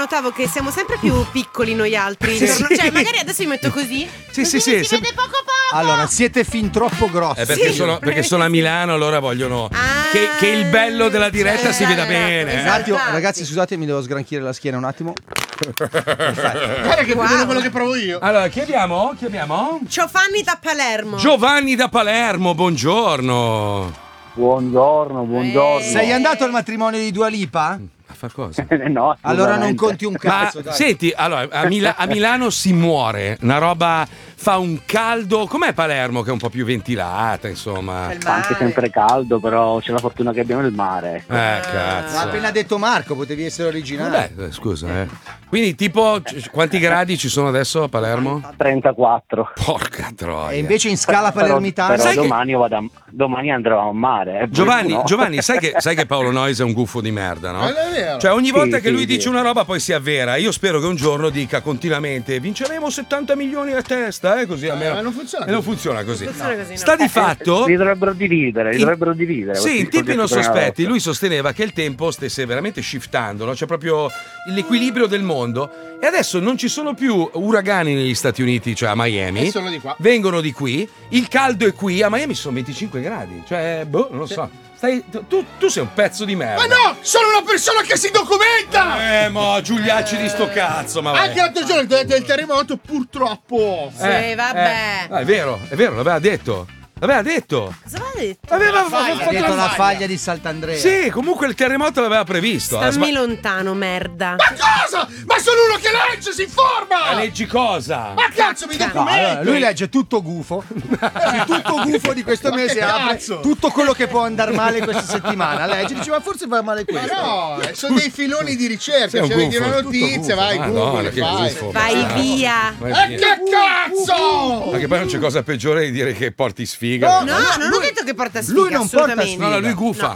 notavo che siamo sempre più piccoli noi altri. Cioè, magari adesso mi metto così. Sì. Si vede poco. Allora, siete fin troppo grossi. Perché sono a Milano, allora vogliono che il bello della diretta si veda bene. Un attimo, ragazzi, scusate, mi devo sgranchire la schiena un attimo. Guarda che vedo quello che provo io. Allora, chiamiamo? Giovanni da Palermo. Giovanni da Palermo, buongiorno. Buongiorno. Sei andato al matrimonio di Dua Lipa? A far cosa? No, Allora non conti un cazzo. Ma senti, allora a Milano si muore, una roba, fa un caldo. Com'è Palermo che è un po' più ventilata, insomma? fa anche sempre caldo, però c'è la fortuna che abbiamo il mare. Cazzo. L'ha appena detto Marco, potevi essere originale. Vabbè, scusa, Quindi tipo quanti gradi ci sono adesso a Palermo? 34. Porca troia. E invece in scala palermitana. Però Sai che- domani andrò a mare. Giovanni, sai che Paolo Noyes è un gufo di merda, no? È vero. Cioè ogni volta Sì, che lui sì. dice una roba poi si avvera. Io spero che un giorno dica continuamente vinceremo 70 milioni a testa, così almeno. Ma non funziona E non funziona così. Funziona così, no. Sta di fatto. Li dovrebbero dividere. Sì, questi in tempi non soggetti sospetti, prima lui sosteneva che il tempo stesse veramente shiftando, no? C'è proprio l'equilibrio del mondo e adesso non ci sono più uragani negli Stati Uniti, cioè a Miami. E sono di qua. Vengono di qui, il caldo è qui, a Miami sono 25 gradi, cioè, non lo so. Tu sei un pezzo di merda. Ma no, sono una persona che si documenta. Mo Giuliacci di sto cazzo, ma vai. Anche l'altro giorno del terremoto, purtroppo. Sì, vabbè. È vero, l'aveva detto. Cosa aveva detto? Aveva Ha detto la faglia di Sant'Andrea. Sì, comunque il terremoto l'aveva previsto. Stammi lontano, merda. Ma cosa? Ma sono uno che legge, si informa. Leggi cosa? Ma cazzo, mi No, documento. allora, lui legge tutto gufo. Tutto gufo di questo Ma mese che apre cazzo? tutto quello che può andare male questa settimana. Legge, diceva forse va male Ma questo. no, sono dei filoni di ricerca. Sei un Cioè, vedi gufo, una tutto notizia, gufo. vai, Madonna, Google, che fai. gufo. Vai via. E che cazzo? Ma che poi non c'è cosa peggiore di dire che porti sfiga. No, non ho detto che porta sfiga, lui non porta assolutamente. sfiga. No, lui gufa.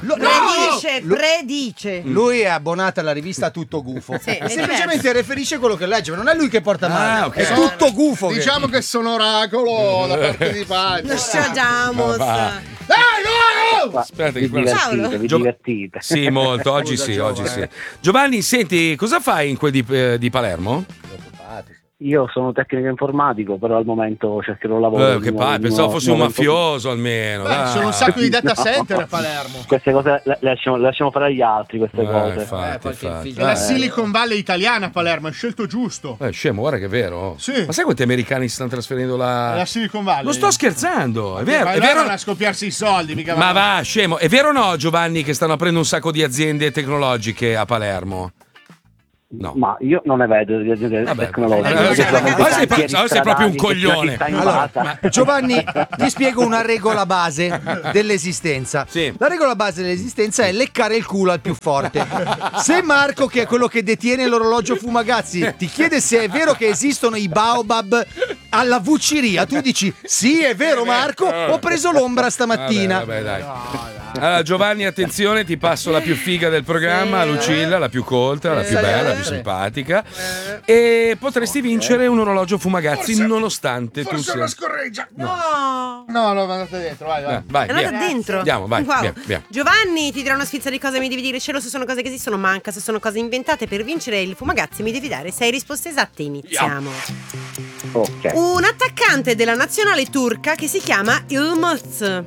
Predice. Lui è abbonata alla rivista Tutto Gufo. Sì, è semplicemente riferisce quello che legge, ma non è lui che porta male. ok. È tutto gufo. che- Diciamo che sono oracolo da parte di Paolo. Lo sciagiamo. Va. Dai, no! Aspetta, Vi che quello- divertite, vi Gio- divertite. Sì, molto. Oggi sì. Giovanni, senti, cosa fai in quel di Palermo? Io sono tecnico informatico, però al momento cercherò lavoro. Che palle, pensavo fossi un mafioso almeno. Beh, sono un sacco di data center a Palermo. Queste cose le lasciamo fare agli altri, queste cose. È la Silicon Valley italiana a Palermo, hai scelto giusto. Scemo, guarda che è vero. Sì. Ma sai quanti americani si stanno trasferendo là? La Silicon Valley. Non sto scherzando, è vero. Ma È vero. vanno a scoppiarsi i soldi, mica Ma vanno- va, scemo. È vero o no, Giovanni, che stanno aprendo un sacco di aziende tecnologiche a Palermo? No. Ma io non ne vedo di aziende Vabbè. tecnologiche. Sei proprio un coglione. Allora, Giovanni, ti spiego una regola base dell'esistenza. Sì. La regola base dell'esistenza è leccare il culo al più forte. Se Marco, che è quello che detiene l'orologio Fumagazzi, ti chiede se è vero che esistono i baobab alla vucciria, tu dici sì, è vero Marco, ho preso l'ombra stamattina. Vabbè, dai. Allora, Giovanni, attenzione, ti passo la più figa del programma, Lucilla, la più colta, la più bella, la più simpatica. E potresti vincere un orologio Fumagazzi nonostante tu Forse sia. una scorreggia. No. No, andate dentro, vai. Vai, È andata via. dentro. Andiamo, vai, Wow. via. Giovanni, ti dirò una sfilza di cose, mi devi dire cielo se sono cose che esistono, manca se sono cose inventate. Per vincere il Fumagazzi mi devi dare 6 risposte esatte. Iniziamo. Ok. Un attaccante della nazionale turca che si chiama Yilmaz.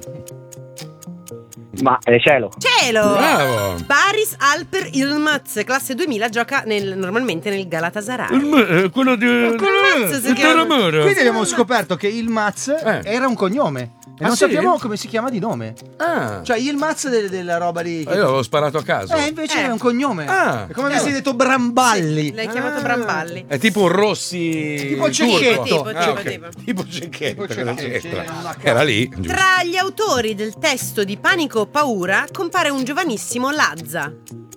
Ma cielo. Cielo! Bravo. Baris Alper Yilmaz, classe 2000, gioca normalmente nel Galatasaray. Quello di. Cazzo si chiama? Quindi abbiamo scoperto che il Maz era un cognome. E non sì? sappiamo come si chiama di nome. Ah. Cioè il Maz della roba lì. Io l'avevo sparato a caso. Invece è un cognome. Ah. È come avessi detto Bramballi. L'hai chiamato Bramballi. È tipo un Rossi. Tipo Cecchetto. turco. Tipo. Tipo Cecchetto. Tipo cosa Cecchetto. c'entra? Era lì. giusto. Tra gli autori del testo di Panico o Paura compare un giovanissimo Lazza.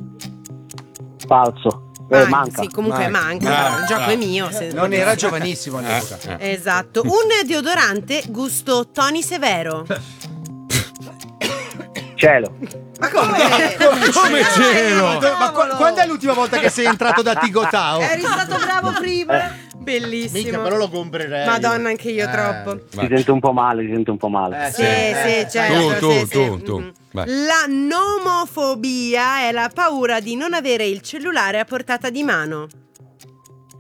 Falso. Manca. Sì, comunque manca. Il gioco è mio. Non era giovanissimo all'epoca. Esatto. Un deodorante gusto Tony Severo. Cielo. Ma come? Come cielo? Ma quando è l'ultima volta che sei entrato da Tigotao? Eri stato bravo prima. Bellissimo. Mica, però lo comprerei. Madonna, anche io troppo. Si sente un po' male. Sì, certo. Tu. Vai. La nomofobia è la paura di non avere il cellulare a portata di mano.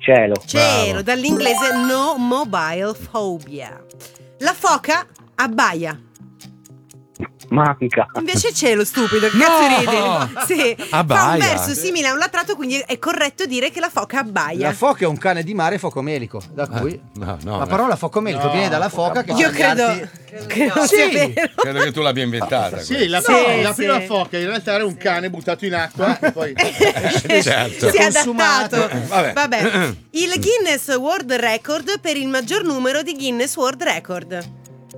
Cielo. Cielo, dall'inglese no mobile phobia. La foca abbaia. Manca. Invece cielo, stupido, che No! cazzo ridi? Sì, Abbaia. fa un verso simile a un latrato, quindi è corretto dire che la foca abbaia. La foca è un cane di mare focomelico, da cui No, la parola focomelico viene dalla foca che Io ha gli credo arti- che non Sì. sia vero. Credo che tu l'abbia inventata. Sì, la prima foca in realtà era un cane buttato in acqua e poi Certo. Si è Consumato. adattato. Vabbè. Il Guinness World Record per il maggior numero di Guinness World Record.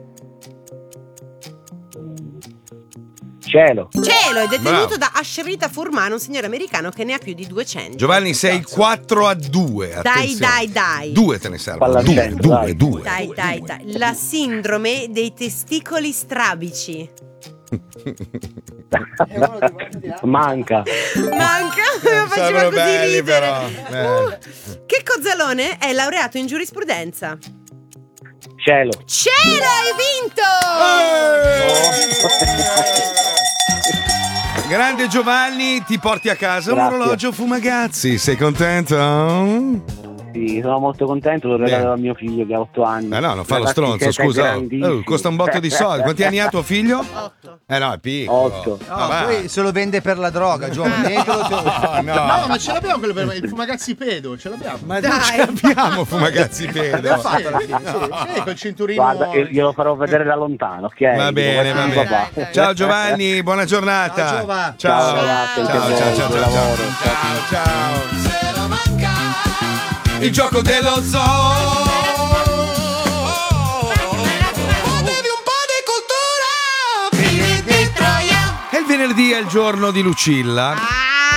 Cielo. Cielo è detenuto Bravo. da Ashrita Furman, un signore americano che ne ha più di 200. Giovanni, sei 4-2. Dai. Due te ne servono. Palla al centro, dai. Due. Dai. La sindrome dei testicoli strabici. Manca. Manca? Faceva Sarebbero così belli, ridere. però. Che Cozzalone è laureato in giurisprudenza. Cielo. Cielo, hai vinto! Grande Giovanni, ti porti a casa Grazie. un orologio Fumagazzi. Sei contento? Sì, sono molto contento, lo regalo Bene. a mio figlio che ha 8 anni. Non fa lo Una stronzo, vaschetta scusa. grandissima. Costa un botto di soldi. Quanti anni ha tuo figlio? 8. No, è piccolo. 8. No, poi se lo vende per la droga, giovane. No, ma ce l'abbiamo quello per il Fumagazzi pedo, ce l'abbiamo. Ma non ce l'abbiamo Fumagazzi pedo. Sì, col cinturino. Guarda, glielo farò vedere da lontano, ok? Va bene, va Dico, bene. papà. Ciao Giovanni, buona giornata. Ciao, Giova. Ciao. Ciao, Ciao. buon lavoro. Ciao. Il gioco dello zoo. E il venerdì è il giorno di Lucilla.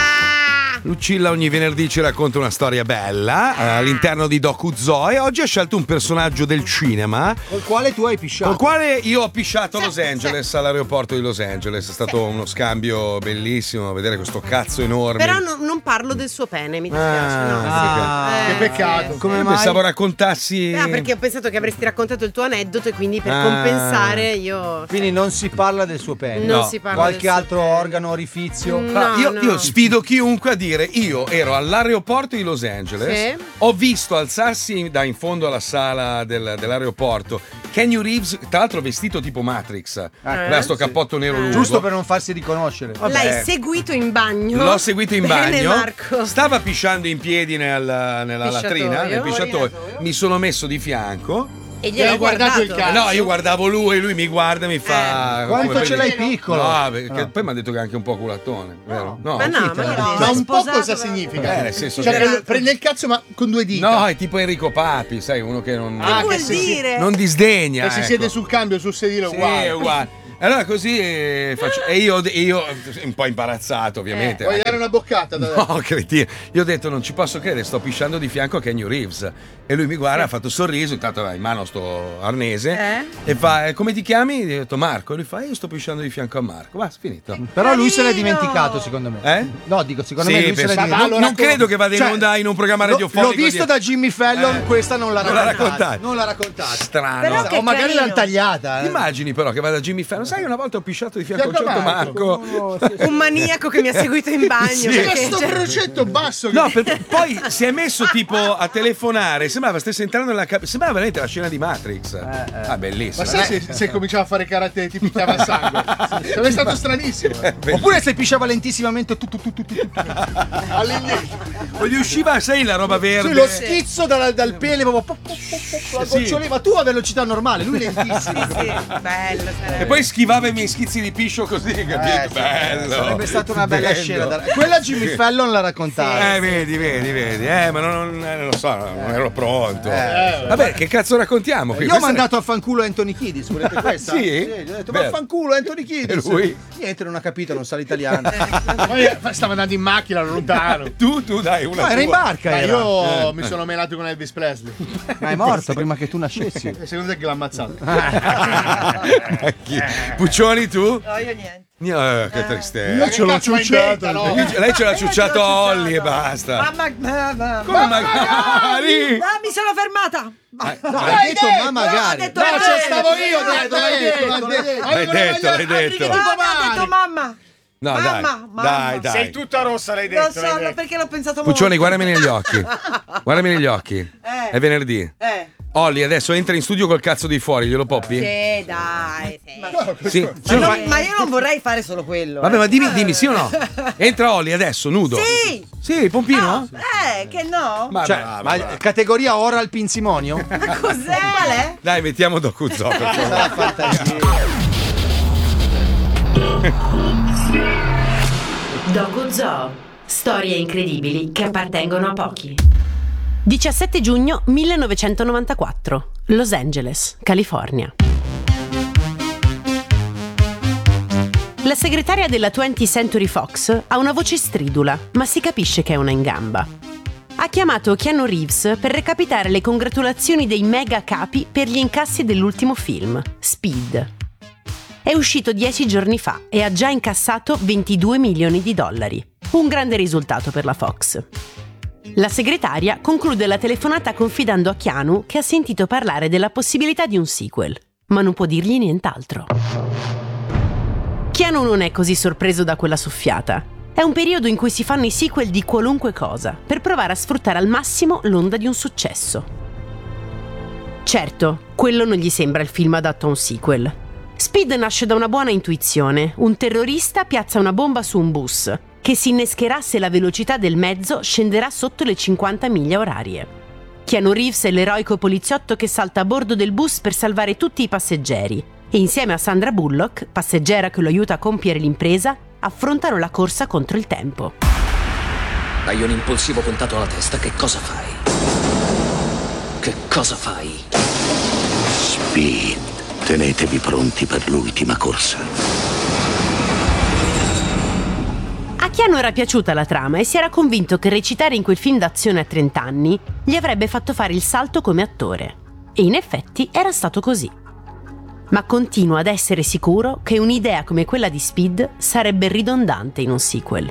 Lucilla ogni venerdì ci racconta una storia bella all'interno di DocuZoo e oggi ha scelto un personaggio del cinema Col quale tu hai pisciato. col quale io ho pisciato a Los Angeles, all'aeroporto di Los Angeles. È stato uno scambio bellissimo vedere questo cazzo enorme. Però non parlo del suo pene, mi dispiace. No, sì. Che peccato. Come Io mai? pensavo raccontassi. Perché ho pensato che avresti raccontato il tuo aneddoto e quindi per compensare io... Quindi non si parla del suo pene. Non No. si parla Qualche del suo altro pene. organo, orifizio. No, Io sfido chiunque a dire io ero all'aeroporto di Los Angeles, Sì. ho visto alzarsi da in fondo alla sala dell'aeroporto Keanu Reeves, tra l'altro vestito tipo Matrix, aveva sto cappotto nero lungo. Giusto per non farsi riconoscere. L'hai seguito in bagno? L'ho seguito in Bene, bagno, Marco. stava pisciando in piedi nella latrina, nel pisciatoio. Mi sono messo di fianco. E Gliel'hai gliel'hai guardato il guardato. cazzo. No, io guardavo lui e lui mi guarda e mi fa. Quanto come ce l'hai vedi? piccolo? No, perché poi mi ha detto che è anche un po' culatone, vero? No, Ma no, ma io Ma un po' sposato, cosa ma- significa? nel senso Cioè, che- che prende il cazzo ma con due dita. No, è tipo Enrico Papi, sai, uno che non, Che vuol che se si- dire? non disdegna. E si ecco. siede sul cambio, sul sedile Sì, uguale. è uguale. Allora così faccio. E io un po' imbarazzato, ovviamente. Vuoi anche- dare una boccata? No, cretino. Io ho detto, non ci posso credere, sto pisciando di fianco a Keanu Reeves. E lui mi guarda, ha fatto sorriso, intanto aveva in mano sto arnese. E fa, come ti chiami? Io ho detto Marco. E lui fa, io sto pisciando di fianco a Marco. Va, finito. Però lui se l'è Carino. dimenticato, secondo me. Eh? No, dico, secondo me lui se l'è penso- dimenticato. non, non credo che vada in Cioè, onda in un programma L'ho radiofonico. visto da Jimmy Fallon, questa non l'ha non l'ha raccontata. raccontata. Non l'ha raccontata. Strano. Però che O magari carino. l'hanno tagliata. Ti immagini però che vada Jimmy Fallon? Sai, una volta ho pisciato di fianco a un Fianco a certo Marco. Marco. Un maniaco che mi ha seguito in bagno. Sì. C'era perché- sto crocetto basso. No, poi si è messo tipo a telefonare. Sembrava stesse entrando nella cabina. Sembrava veramente la scena di Matrix. Ah, bellissimo. Ma sai se cominciava a fare karate ti picchiava il sangue? Sarebbe stato stranissimo. Oppure se pisciava lentissimamente All'indietro. O gli usciva, sai, la roba verde. Sì, lo schizzo dal pene proprio la Sì. gocciolina, ma tu a velocità normale, lui lentissimo. Sì, bello sarebbe. E poi schivava i miei schizzi di piscio così, capito? Sì, Bello. sarebbe stata una bella Bello. scena. Quella Jimmy Fallon la raccontava. Vedi. Ma non lo so, non ero pronto. Vabbè, che cazzo raccontiamo qui? Io ho Questa- mandato a fanculo Anthony Kiddis, volete questa? Sì? Gli ho detto Beh. vaffanculo Anthony Kiddis. E lui? Niente, non ha capito, non sa l'italiano. Poi stava andando in macchina lontano. Tu dai una No, era in tua. barca. Ma era. io mi sono menato con Elvis Presley. Ma è morto prima che tu nascessi. E secondo te che l'ha ammazzato? Chi? Puccioni tu? No, io niente. Che tristezza. Io ce l'ho ciucciato. No? Lei ce l'ha ciucciato a Olli e basta. Mamma, Come magari? Ah, mi sono fermata. No, hai detto ma magari. detto- No, ce stavo io L'hai detto, l'hai detto. L'hai detto. Ha detto mamma. No, Mamma. dai. Sei tutta rossa, l'hai detto. Lo so, no, perché l'ho pensato Puccioni, molto. guardami negli occhi. Guardami negli occhi. È venerdì. Olli, adesso entra in studio col cazzo di fuori, glielo poppi? Sì, dai. Sì. Ma io non vorrei fare solo quello. Vabbè, ma dimmi sì o no? Entra Olli adesso, nudo. Sì. Sì, pompino? Che no? Ma, Cioè, ma categoria oral pinzimonio? Ma cos'è? Qual Dai, mettiamo Dokuzzo. La fantasia. Dokuzoo. Storie incredibili che appartengono a pochi. 17 giugno 1994, Los Angeles, California. La segretaria della 20th Century Fox ha una voce stridula, ma si capisce che è una in gamba. Ha chiamato Keanu Reeves per recapitare le congratulazioni dei mega capi per gli incassi dell'ultimo film, Speed. È uscito 10 giorni fa e ha già incassato $22 milioni. Un grande risultato per la Fox. La segretaria conclude la telefonata confidando a Keanu che ha sentito parlare della possibilità di un sequel, ma non può dirgli nient'altro. Keanu non è così sorpreso da quella soffiata. È un periodo in cui si fanno i sequel di qualunque cosa, per provare a sfruttare al massimo l'onda di un successo. Certo, quello non gli sembra il film adatto a un sequel. Speed nasce da una buona intuizione. Un terrorista piazza una bomba su un bus, che si innescherà se la velocità del mezzo scenderà sotto le 50 miglia orarie. Keanu Reeves è l'eroico poliziotto che salta a bordo del bus per salvare tutti i passeggeri e insieme a Sandra Bullock, passeggera che lo aiuta a compiere l'impresa, affrontano la corsa contro il tempo. Hai un impulsivo puntato alla testa, che cosa fai? Che cosa fai? Speed, tenetevi pronti per l'ultima corsa. A Keanu era piaciuta la trama e si era convinto che recitare in quel film d'azione a 30 anni gli avrebbe fatto fare il salto come attore. E in effetti era stato così. Ma continua ad essere sicuro che un'idea come quella di Speed sarebbe ridondante in un sequel.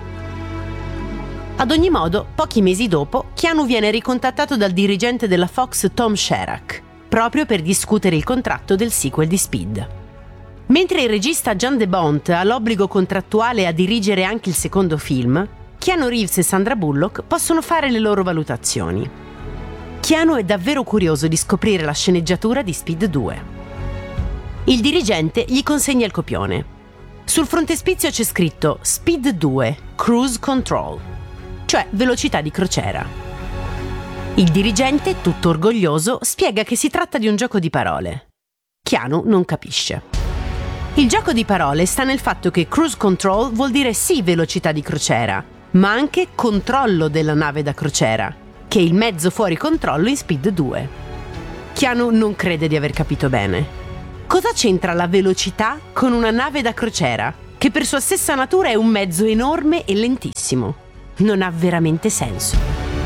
Ad ogni modo, pochi mesi dopo, Keanu viene ricontattato dal dirigente della Fox Tom Sherrock, proprio per discutere il contratto del sequel di Speed. Mentre il regista Jan de Bont ha l'obbligo contrattuale a dirigere anche il secondo film, Keanu Reeves e Sandra Bullock possono fare le loro valutazioni. Keanu è davvero curioso di scoprire la sceneggiatura di Speed 2. Il dirigente gli consegna il copione. Sul frontespizio c'è scritto Speed 2, Cruise Control, cioè velocità di crociera. Il dirigente, tutto orgoglioso, spiega che si tratta di un gioco di parole. Keanu non capisce. Il gioco di parole sta nel fatto che cruise control vuol dire sì velocità di crociera, ma anche controllo della nave da crociera, che è il mezzo fuori controllo in Speed 2. Keanu non crede di aver capito bene. Cosa c'entra la velocità con una nave da crociera, che per sua stessa natura è un mezzo enorme e lentissimo? Non ha veramente senso.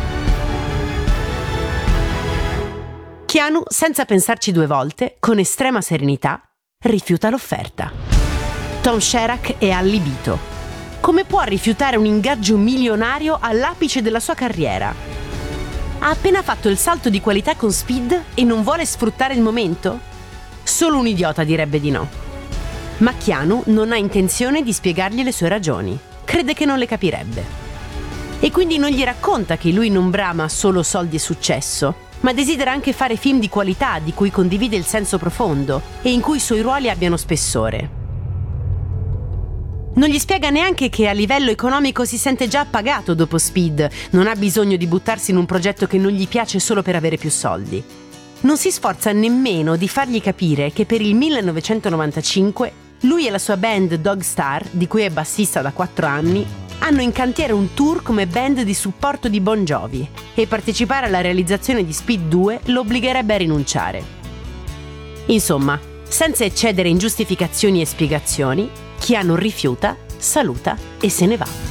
Keanu, senza pensarci due volte, con estrema serenità, rifiuta l'offerta. Tom Sherrock è allibito. Come può rifiutare un ingaggio milionario all'apice della sua carriera? Ha appena fatto il salto di qualità con Speed e non vuole sfruttare il momento? Solo un idiota direbbe di no. Ma Keanu non ha intenzione di spiegargli le sue ragioni. Crede che non le capirebbe. E quindi non gli racconta che lui non brama solo soldi e successo, ma desidera anche fare film di qualità di cui condivide il senso profondo e in cui i suoi ruoli abbiano spessore. Non gli spiega neanche che a livello economico si sente già appagato dopo Speed, non ha bisogno di buttarsi in un progetto che non gli piace solo per avere più soldi. Non si sforza nemmeno di fargli capire che per il 1995 lui e la sua band Dog Star, di cui è bassista da 4 anni, hanno in cantiere un tour come band di supporto di Bon Jovi e partecipare alla realizzazione di Speed 2 lo obbligherebbe a rinunciare. Insomma, senza eccedere in giustificazioni e spiegazioni, Keanu rifiuta, saluta e se ne va.